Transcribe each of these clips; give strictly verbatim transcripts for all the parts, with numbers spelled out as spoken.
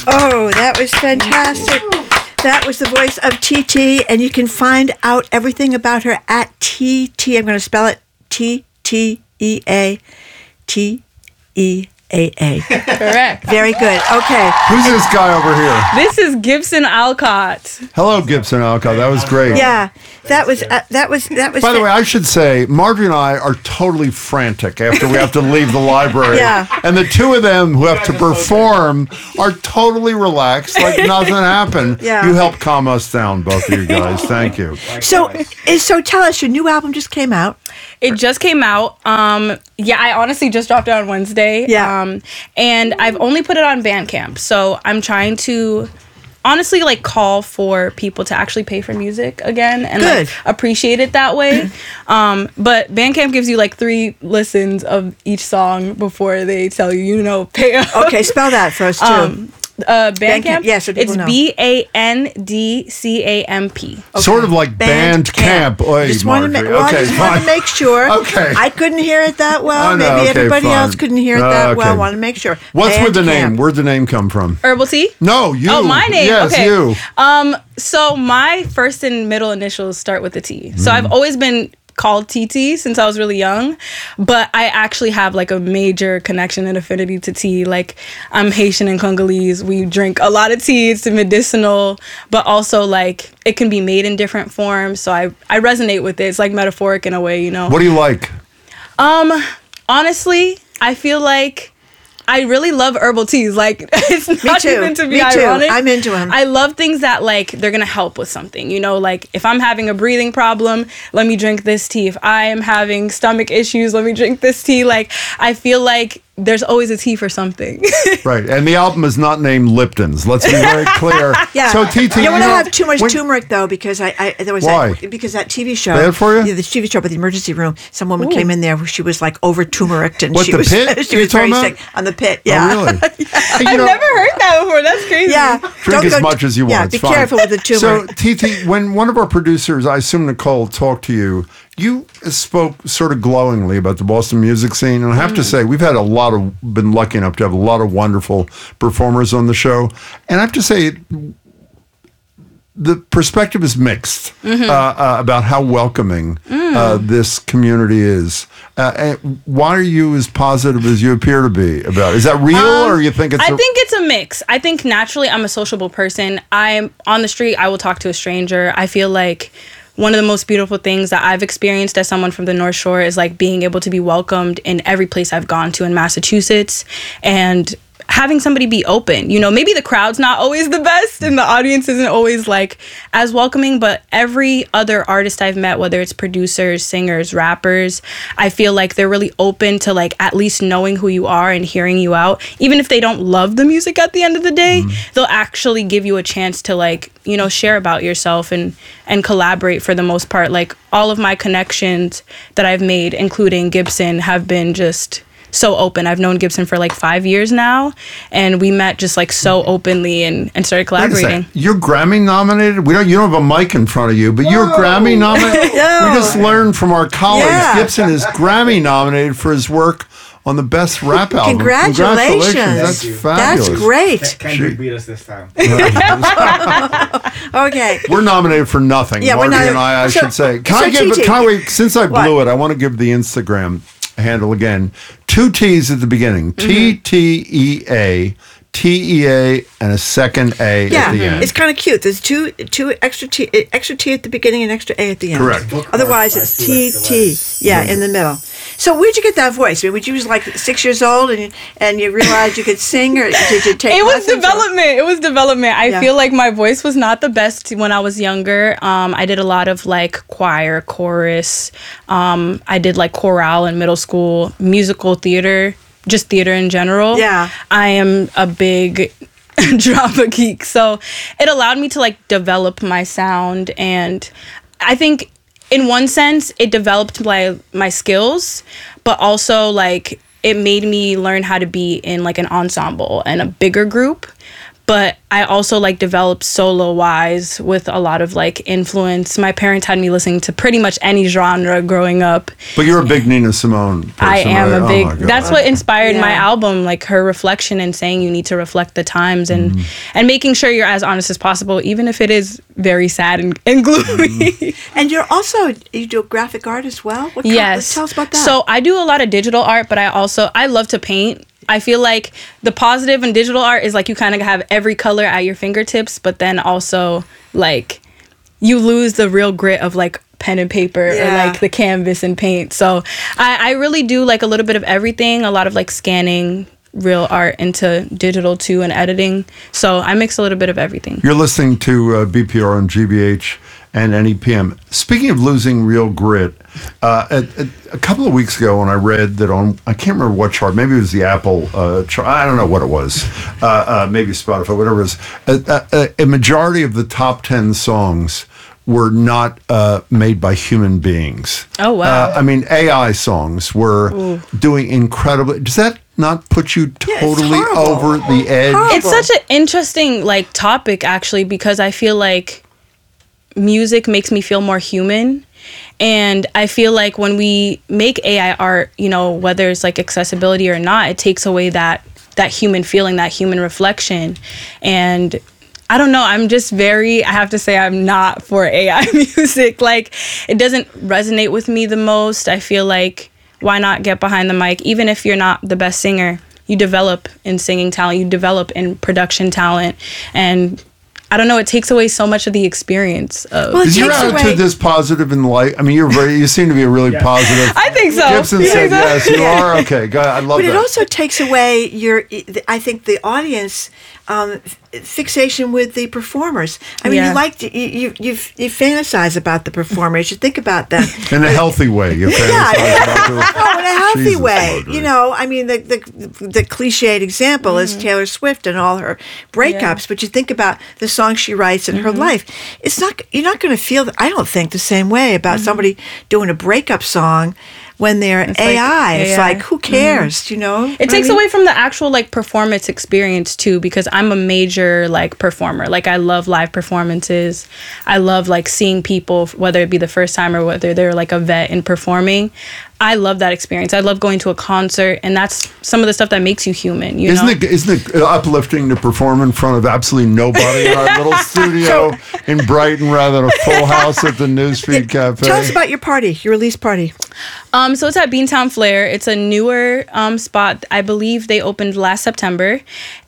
Oh, that was fantastic. That was the voice of T T, and you can find out everything about her at T T. I'm going to spell it T T E A T E A A. Correct. Very good. Okay. Who's this guy over here? This is Gibson Alcott. Hello, Gibson Alcott. That was great. Yeah, that was uh, that was that was. By the way, I should say, Marjorie and I are totally frantic after we have to leave the library. Yeah. And the two of them who have to perform are totally relaxed, like nothing happened. Yeah. You helped calm us down, both of you guys. Thank you. So, is- so tell us, your new album just came out. It just came out. Um, yeah, I honestly just dropped it on Wednesday. Yeah. Um, and I've only put it on Bandcamp. So I'm trying to honestly like call for people to actually pay for music again and Good. like appreciate it that way. um, but Bandcamp gives you like three listens of each song before they tell you, you know, pay up. Okay, spell that for us too. Um, uh, Bandcamp? Bandcamp, yeah, so people it's know. B A N D C A M P. Sort of like band, camp. Oy, just wanted to Marjorie. ma- well, okay, I just wanted fine. to make sure. Okay. I couldn't hear it that well. Oh, no, Maybe okay, everybody fine. else couldn't hear it Uh, that well. okay. Wanted to make sure. What's with the Bandcamp. name? Where'd the name come from? Herbal tea? No, you. Oh, my name. Yes, okay. you. Um, so my first and middle initials start with a T. So Mm. I've always been called T T since I was really young, but I actually have like a major connection and affinity to tea. Like I'm Haitian and Congolese. We drink a lot of tea. It's medicinal, but also like it can be made in different forms. So I, I resonate with it. It's like metaphoric in a way, you know? What do you like? Um, honestly, I feel like I really love herbal teas. Like it's not too. even to be Me too. ironic. I'm into 'em. I love things that like they're gonna help with something. You know, like if I'm having a breathing problem, let me drink this tea. If I am having stomach issues, let me drink this tea. Like I feel like there's always a tea for something. Right, and the album is not named Lipton's. Let's be very clear. Yeah. So T T, You don't want to know, have too much when- turmeric though, because I, I there was Why? that because that T V show. Bad for you? Yeah, the T V show about the emergency room. Some woman came in there who she was like over turmeric and What, she the was pit she you're was very talking about? sick on the pit. Yeah. Oh, really? Hey, you I've know, never heard that before. That's crazy. Yeah. Drink Don't as go- much as you yeah, want. be It's fine. careful with the turmeric. So, T T, when one of our producers, I assume Nicole, talked to you, you spoke sort of glowingly about the Boston music scene. And I have to say, we've had a lot of, been lucky enough to have a lot of wonderful performers on the show. And I have to say, the perspective is mixed uh, uh, about how welcoming uh, this community is. Uh, and why are you as positive as you appear to be about it? Is that real, or you think it's? I a- think it's a mix. I think naturally I'm a sociable person. I'm on the street, I will talk to a stranger. I feel like one of the most beautiful things that I've experienced as someone from the North Shore is like being able to be welcomed in every place I've gone to in Massachusetts and having somebody be open. You know, maybe the crowd's not always the best and the audience isn't always like as welcoming, but every other artist I've met, whether it's producers, singers, rappers, I feel like they're really open to like at least knowing who you are and hearing you out. Even if they don't love the music at the end of the day, they'll actually give you a chance to like, you know, share about yourself and and collaborate for the most part. Like all of my connections that I've made, including Gibson, have been just so open. I've known Gibson for like five years now, and we met just like so openly and, and started Wait a collaborating. second. You're Grammy nominated. We don't. You don't have a mic in front of you, but you're Grammy nominated. No. We just learned from our colleagues. Yeah. Gibson is Grammy nominated for his work on the best rap album. Congratulations. That's Thank you. fabulous. That's great. Can you beat us this time? Okay. We're nominated for nothing. Yeah, we're Marty not- and I, I so- should say. Can so I give? T T. Can I wait? Since I blew What? it, I want to give the Instagram handle again. Two T's at the beginning. T T E A. T E A and a second A Yeah, at the end. it's kind of cute. There's two two extra T extra T at the beginning and extra A at the end. Correct. Otherwise, it's T T. Yeah, in the middle. So where'd you get that voice? I mean, would you was like six years old and you, and you realized you could sing, or did you take? It was lessons, or- development. It was development. I Yeah. feel like my voice was not the best when I was younger. Um, I did a lot of like choir, chorus. Um, I did like chorale in middle school, musical theater, just theater in general. Yeah. I am a big drama geek, so it allowed me to like develop my sound, and I think in one sense it developed my my skills, but also like it made me learn how to be in like an ensemble and a bigger group. but I also like developed solo wise with a lot of like influence. My parents had me listening to pretty much any genre growing up. But you're a big Nina Simone person, I am right? a Oh big, my God. that's what inspired Yeah. my album, like her reflection and saying you need to reflect the times and, Mm-hmm. and making sure you're as honest as possible, even if it is very sad and, and gloomy. Mm-hmm. And you're also, you do graphic art as well? What kind- Yes. Tell us about that. So I do a lot of digital art, but I also, I love to paint. I feel like the positive in digital art is like you kind of have every color at your fingertips, but then also like you lose the real grit of like pen and paper Yeah. or like the canvas and paint. So I, I really do like a little bit of everything, a lot of like scanning real art into digital too and editing. So I mix a little bit of everything. You're listening to uh, B P R on G B H and N E P M. Speaking of losing real grit, uh, a, a, a couple of weeks ago when I read that on, I can't remember what chart, maybe it was the Apple uh, chart, I don't know what it was, uh, uh, maybe Spotify, whatever it was, a, a, a majority of the top ten songs were not uh, made by human beings. Oh, wow. Uh, I mean, A I songs were Ooh. doing incredibly, does that not put you Yeah, it's totally horrible. over the edge? Horrible. It's such an interesting like topic actually, because I feel like music makes me feel more human. And I feel like when we make A I art, you know, whether it's like accessibility or not, it takes away that that human feeling, that human reflection. And I don't know, I'm just very, I have to say I'm not for A I music. Like it doesn't resonate with me the most. I feel like why not get behind the mic? Even if you're not the best singer, you develop in singing talent, you develop in production talent. And I don't know, it takes away so much of the experience of Well, it Is your takes away- attitude this positive in light? I mean, you're very. You seem to be a really positive. I think so. Gibson You said think so? yes. You are okay. Go ahead. I love But that. it also takes away your, I think, the audience um, f- fixation with the performers. I mean, Yeah. you like to, you, you you you fantasize about the performers. You think about them. in a healthy way. You Yeah, fantasize about doing- oh, in a healthy Jesus, way. Audrey. You know, I mean, the the, the cliched example is Taylor Swift and all her breakups. Yeah. But you think about the songs she writes in her life. It's not. You're not going to feel. I don't think the same way about somebody doing a breakup song when they're It's A I. like It's A I. like, who cares? You know. It takes away from the actual like performance experience too, because I'm a major like performer. Like I love live performances. I love like seeing people, whether it be the first time or whether they're like a vet in performing. I love that experience. I love going to a concert, and that's some of the stuff that makes you human. You Isn't know? it isn't it uplifting to perform in front of absolutely nobody in our little studio in Brighton rather than a full house at the Newsfeed Cafe? Tell us about your party, your release party. Um, so it's at Beantown Flair. It's a newer um, spot. I believe they opened last September.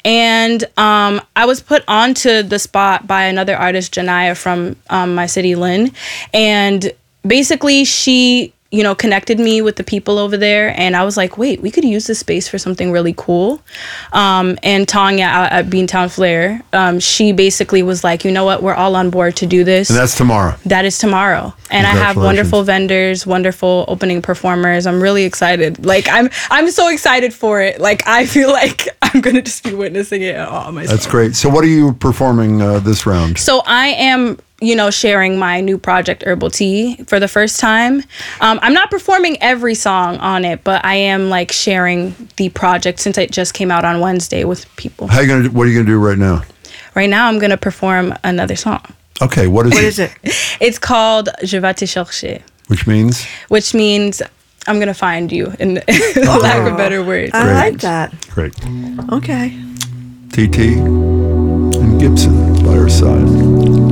And um, I was put onto the spot by another artist, Janaya, from um, my city, Lynn. And basically she, you know, connected me with the people over there. And I was like, wait, we could use this space for something really cool. Um, and Tanya out at Beantown Flair, um, she basically was like, you know what, we're all on board to do this. And that's tomorrow. That is tomorrow. And I have Congratulations. wonderful vendors, wonderful opening performers. I'm really excited. Like I'm I'm so excited for it. Like I feel like I'm gonna just be witnessing it all myself. That's great. So, what are you performing uh, this round? So I am, you know, sharing my new project, Herbal Tea, for the first time. Um, I'm not performing every song on it, but I am like sharing the project since it just came out on Wednesday with people. How you gonna? do- What are you gonna do right now? Right now, I'm gonna perform another song. Okay. What is What it? is it? It's called Je vais te chercher, Which means which means I'm gonna find you, in lack of better words. I Great. like that. great. Okay. T T and Gibson by our side.